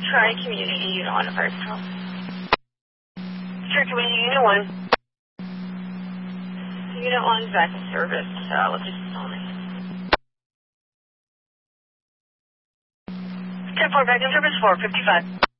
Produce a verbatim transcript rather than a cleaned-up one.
Tri-Community Unit one, first call. Tri-Community Unit one. Unit one's back in service, uh, logistics only. ten four back in service, four fifty-five.